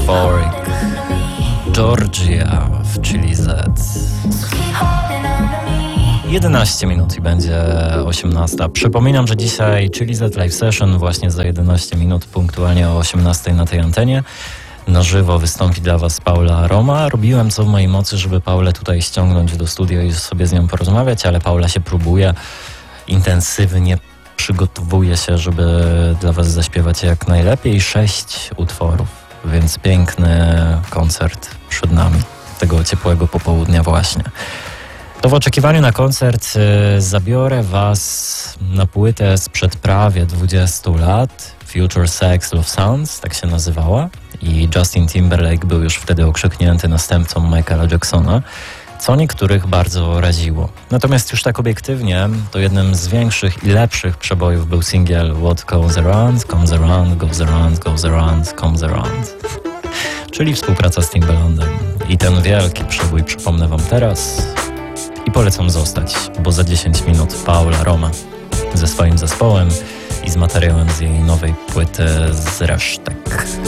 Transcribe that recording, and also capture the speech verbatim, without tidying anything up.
Euphoric, Georgia w Chili Z. jedenaście minut i będzie osiemnasta. Przypominam, że dzisiaj Chili Z Live Session właśnie za jedenaście minut, punktualnie o osiemnastej na tej antenie. Na żywo wystąpi dla Was Paula Roma. Robiłem co w mojej mocy, żeby Paulę tutaj ściągnąć do studia i sobie z nią porozmawiać, ale Paula się próbuje, intensywnie przygotowuje się, żeby dla Was zaśpiewać jak najlepiej. Sześć utworów, więc piękny koncert przed nami, tego ciepłego popołudnia właśnie. To w oczekiwaniu na koncert y, zabiorę Was na płytę sprzed prawie dwudziestu lat. Future Sex Love Sounds, tak się nazywała. I Justin Timberlake był już wtedy okrzyknięty następcą Michaela Jacksona, co niektórych bardzo raziło. Natomiast już tak obiektywnie, to jednym z większych i lepszych przebojów był singiel What Goes Around, Comes Around, Goes Around, Goes Around, Comes Around. Czyli współpraca z Timbalandem. I ten wielki przebój przypomnę Wam teraz i polecam zostać, bo za dziesięć minut Paula Roma ze swoim zespołem i z materiałem z jej nowej płyty Z resztek.